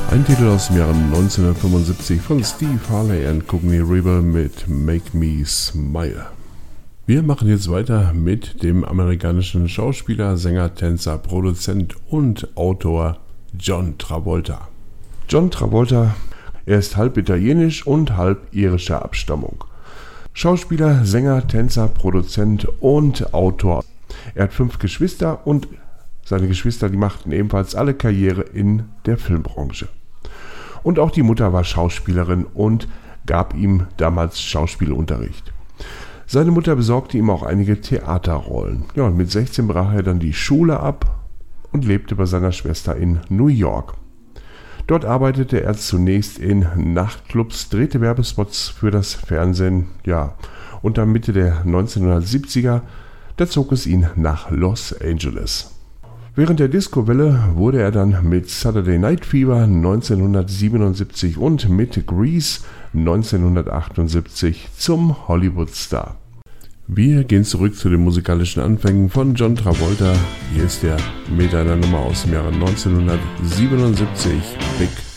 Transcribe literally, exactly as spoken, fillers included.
Ein Titel aus dem Jahre neunzehnhundertfünfundsiebzig von Steve Harley and Courtney Rebel mit Make Me Smile. Wir machen jetzt weiter mit dem amerikanischen Schauspieler, Sänger, Tänzer, Produzent und Autor John Travolta. John Travolta, er ist halb italienisch und halb irischer Abstammung. Schauspieler, Sänger, Tänzer, Produzent und Autor. Er hat fünf Geschwister und seine Geschwister, die machten ebenfalls alle Karriere in der Filmbranche. Und auch die Mutter war Schauspielerin und gab ihm damals Schauspielunterricht. Seine Mutter besorgte ihm auch einige Theaterrollen. Ja, und mit sechzehn brach er dann die Schule ab und lebte bei seiner Schwester in New York. Dort arbeitete er zunächst in Nachtclubs, drehte Werbespots für das Fernsehen, ja, und dann Mitte der neunzehnhundertsiebziger, da zog es ihn nach Los Angeles. Während der Disco-Welle wurde er dann mit Saturday Night Fever neunzehnhundertsiebenundsiebzig und mit Grease neunzehnhundertachtundsiebzig zum Hollywood-Star. Wir gehen zurück zu den musikalischen Anfängen von John Travolta. Hier ist er mit einer Nummer aus dem Jahre neunzehnhundertsiebenundsiebzig, Big